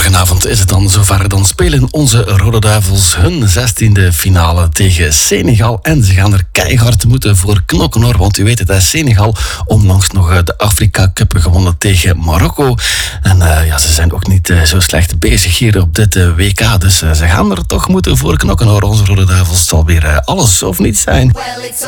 Morgenavond is het dan zover. Dan spelen onze Rode Duivels hun 16e finale tegen Senegal. En ze gaan er keihard moeten voor knokken hoor. Want u weet het, Senegal onlangs nog de Afrika Cup gewonnen tegen Marokko. En ze zijn ook niet zo slecht bezig hier op dit WK. Dus ze gaan er toch moeten voor knokken hoor. Onze Rode Duivels zal weer alles of niets zijn. Well, it's